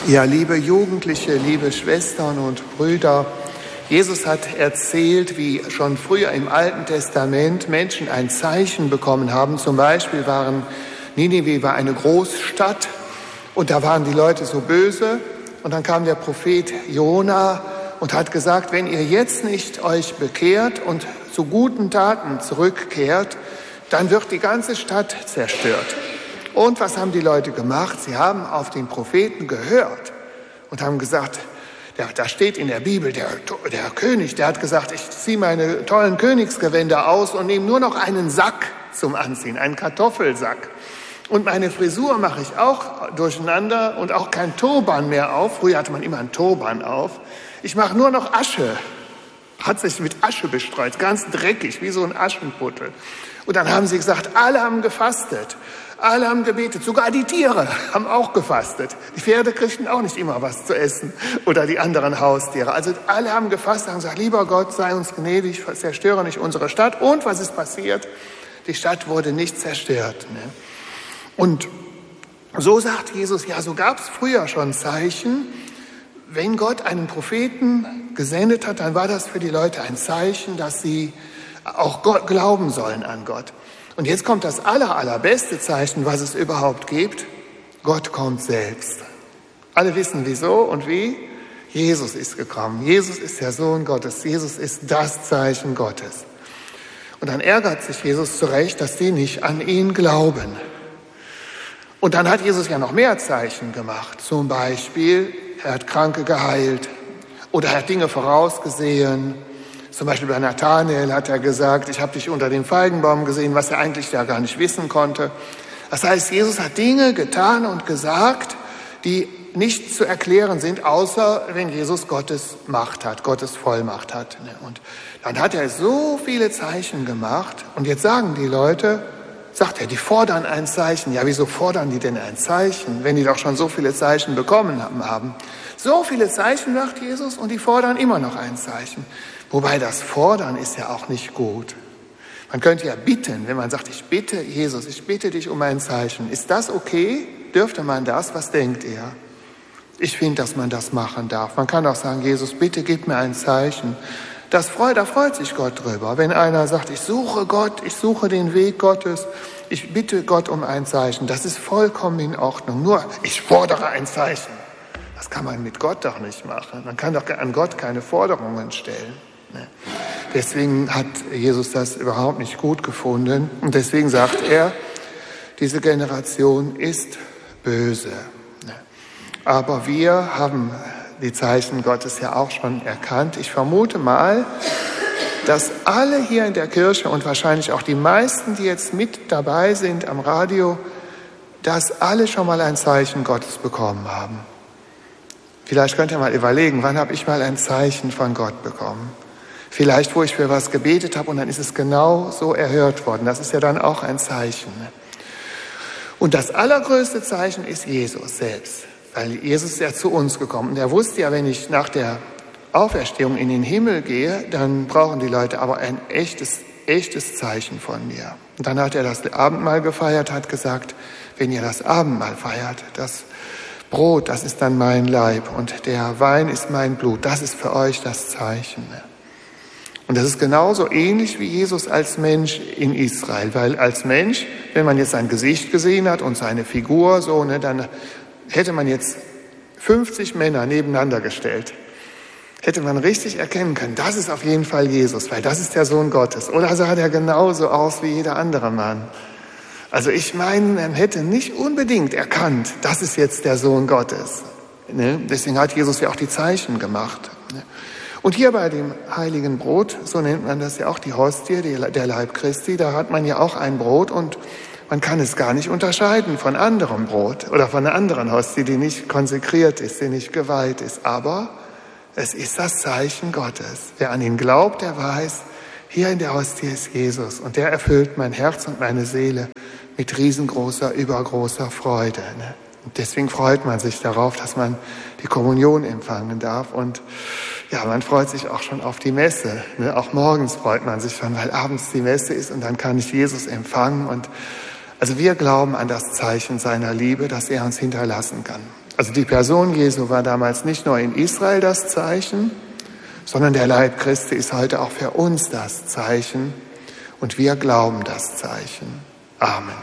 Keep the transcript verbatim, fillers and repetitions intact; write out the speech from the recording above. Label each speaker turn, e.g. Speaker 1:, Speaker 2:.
Speaker 1: Ja, liebe Jugendliche, liebe Schwestern und Brüder, Jesus hat erzählt, wie schon früher im Alten Testament Menschen ein Zeichen bekommen haben. Zum Beispiel waren Ninive war eine Großstadt und da waren die Leute so böse. Und dann kam der Prophet Jona und hat gesagt, wenn ihr jetzt nicht euch bekehrt und zu guten Taten zurückkehrt, dann wird die ganze Stadt zerstört. Und was haben die Leute gemacht? Sie haben auf den Propheten gehört und haben gesagt, ja, da steht in der Bibel, der, der König, der hat gesagt, ich ziehe meine tollen Königsgewänder aus und nehme nur noch einen Sack zum Anziehen, einen Kartoffelsack. Und meine Frisur mache ich auch durcheinander und auch kein Turban mehr auf. Früher hatte man immer einen Turban auf. Ich mache nur noch Asche. Hat sich mit Asche bestreut, ganz dreckig, wie so ein Aschenputtel. Und dann haben sie gesagt, alle haben gefastet. Alle haben gebetet, sogar die Tiere haben auch gefastet. Die Pferde kriegten auch nicht immer was zu essen oder die anderen Haustiere. Also alle haben gefastet, haben gesagt, lieber Gott, sei uns gnädig, zerstöre nicht unsere Stadt. Und was ist passiert? Die Stadt wurde nicht zerstört. Ne? Und so sagt Jesus, ja, so gab es früher schon Zeichen. Wenn Gott einen Propheten gesendet hat, dann war das für die Leute ein Zeichen, dass sie auch Gott glauben sollen an Gott. Und jetzt kommt das aller, allerbeste Zeichen, was es überhaupt gibt. Gott kommt selbst. Alle wissen wieso und wie. Jesus ist gekommen. Jesus ist der Sohn Gottes. Jesus ist das Zeichen Gottes. Und dann ärgert sich Jesus zu Recht, dass die nicht an ihn glauben. Und dann hat Jesus ja noch mehr Zeichen gemacht. Zum Beispiel, er hat Kranke geheilt oder er hat Dinge vorausgesehen. Zum Beispiel bei Nathanael hat er gesagt, ich habe dich unter dem Feigenbaum gesehen, was er eigentlich ja gar nicht wissen konnte. Das heißt, Jesus hat Dinge getan und gesagt, die nicht zu erklären sind, außer wenn Jesus Gottes Macht hat, Gottes Vollmacht hat. Und dann hat er so viele Zeichen gemacht und jetzt sagen die Leute, sagt er, die fordern ein Zeichen. Ja, wieso fordern die denn ein Zeichen, wenn die doch schon so viele Zeichen bekommen haben? So viele Zeichen macht Jesus und die fordern immer noch ein Zeichen. Wobei das Fordern ist ja auch nicht gut. Man könnte ja bitten, wenn man sagt, ich bitte Jesus, ich bitte dich um ein Zeichen. Ist das okay? Dürfte man das? Was denkt ihr? Ich finde, dass man das machen darf. Man kann auch sagen, Jesus, bitte gib mir ein Zeichen. Das freut, da freut sich Gott drüber. Wenn einer sagt, ich suche Gott, ich suche den Weg Gottes, ich bitte Gott um ein Zeichen. Das ist vollkommen in Ordnung. Nur, ich fordere ein Zeichen. Das kann man mit Gott doch nicht machen. Man kann doch an Gott keine Forderungen stellen. Deswegen hat Jesus das überhaupt nicht gut gefunden. Und deswegen sagt er, diese Generation ist böse. Aber wir haben die Zeichen Gottes ja auch schon erkannt. Ich vermute mal, dass alle hier in der Kirche und wahrscheinlich auch die meisten, die jetzt mit dabei sind am Radio, dass alle schon mal ein Zeichen Gottes bekommen haben. Vielleicht könnt ihr mal überlegen, wann habe ich mal ein Zeichen von Gott bekommen? Vielleicht, wo ich für was gebetet habe und dann ist es genau so erhört worden. Das ist ja dann auch ein Zeichen. Und das allergrößte Zeichen ist Jesus selbst. Weil Jesus ist ja zu uns gekommen. Und er wusste ja, wenn ich nach der Auferstehung in den Himmel gehe, dann brauchen die Leute aber ein echtes, echtes Zeichen von mir. Und dann hat er das Abendmahl gefeiert, hat gesagt, wenn ihr das Abendmahl feiert, das Brot, das ist dann mein Leib und der Wein ist mein Blut. Das ist für euch das Zeichen. Und das ist genauso ähnlich wie Jesus als Mensch in Israel. Weil als Mensch, wenn man jetzt sein Gesicht gesehen hat und seine Figur, so, ne, dann hätte man jetzt fünfzig Männer nebeneinander gestellt. Hätte man richtig erkennen können, das ist auf jeden Fall Jesus, weil das ist der Sohn Gottes. Oder sah der genauso aus wie jeder andere Mann? Also ich meine, man hätte nicht unbedingt erkannt, das ist jetzt der Sohn Gottes. Ne? Deswegen hat Jesus ja auch die Zeichen gemacht. Ne? Und hier bei dem heiligen Brot, so nennt man das ja auch die Hostie, der Leib Christi, da hat man ja auch ein Brot und man kann es gar nicht unterscheiden von anderem Brot oder von einer anderen Hostie, die nicht konsekriert ist, die nicht geweiht ist. Aber es ist das Zeichen Gottes. Wer an ihn glaubt, der weiß, hier in der Hostie ist Jesus und der erfüllt mein Herz und meine Seele mit riesengroßer, übergroßer Freude. Ne? Und deswegen freut man sich darauf, dass man die Kommunion empfangen darf. Und ja, man freut sich auch schon auf die Messe. Ne? Auch morgens freut man sich schon, weil abends die Messe ist und dann kann ich Jesus empfangen. Und Also wir glauben an das Zeichen seiner Liebe, das er uns hinterlassen kann. Also die Person Jesu war damals nicht nur in Israel das Zeichen, sondern der Leib Christi ist heute auch für uns das Zeichen und wir glauben das Zeichen. Amen.